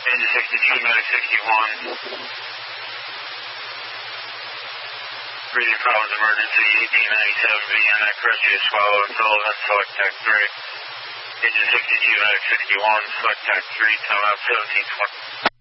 Engine 62, medic 61. Breathing problems, emergency, 1897, VNX, rescue, swallow, and Sullivan, select TAC 3. Engine 62, medic 61, select TAC 3, time out 1720.